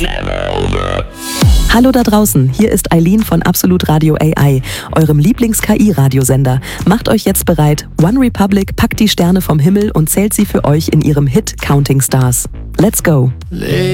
Hallo da draußen, hier ist Eileen von Absolut Radio AI, eurem Lieblings-KI-Radiosender. Macht euch jetzt bereit, One Republic packt die Sterne vom Himmel und zählt sie für euch in ihrem Hit Counting Stars. Let's go!